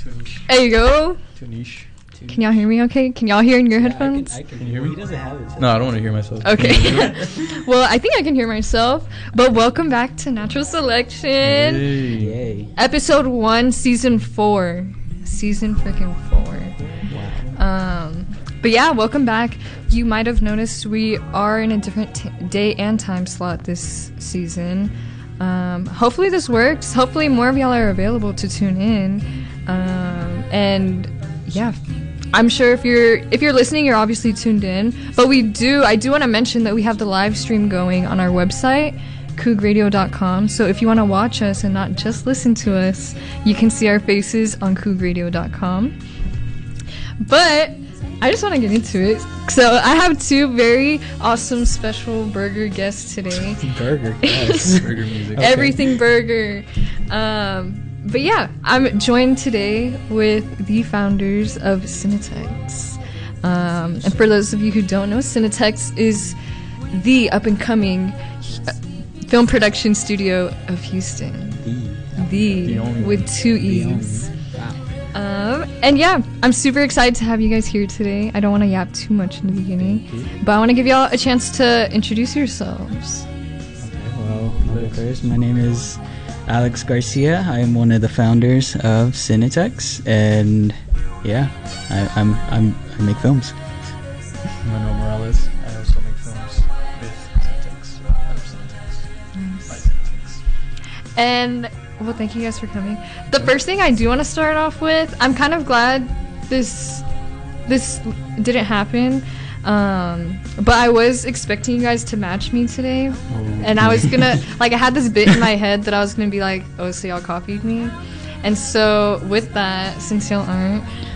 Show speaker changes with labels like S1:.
S1: There you go.
S2: Too niche.
S1: Can y'all hear me okay? Can y'all hear in your headphones?
S2: Can you hear me?
S3: He doesn't have it.
S2: No, I don't want to hear myself.
S1: Okay. Well, I think I can hear myself. But welcome back to Natural Selection.
S2: Hey.
S3: Yay.
S1: Episode 1, Season 4. Season freaking 4.
S3: Wow.
S1: But yeah, welcome back. You might have noticed we are in a different day and time slot this season. Hopefully this works. Hopefully more of y'all are available to tune in. And yeah, I'm sure if you're listening, you're obviously tuned in. But I do want to mention that we have the live stream going on our website, CougRadio.com. So if you want to watch us and not just listen to us, you can see our faces on CougRadio.com. But I just want to get into it. So I have two very awesome special burger guests today.
S3: Burger. Yes.
S2: Burger music.
S3: Okay.
S1: Everything burger. But yeah, I'm joined today with the founders of Cinetex. And for those of you who don't know, Cinetex is the up-and-coming film production studio of Houston. The
S2: only
S1: with
S2: one.
S1: two E's.
S3: Wow.
S1: And yeah, I'm super excited to have you guys here today. I don't want to yap too much in the beginning, but I want to give y'all a chance to introduce yourselves.
S3: Okay, well, I'll go first. My name is Alex Garcia. I am one of the founders of Cinetex, and yeah, I make films.
S2: Manuel Morales. I also make films with Cinetex. By Cinetex.
S1: And well, thank you guys for coming. The first thing I do want to start off with, I'm kind of glad this didn't happen. But I was expecting you guys to match me today, and I was gonna I had this bit in my head that I was gonna be like, oh, so y'all copied me. And so with that, since y'all aren't,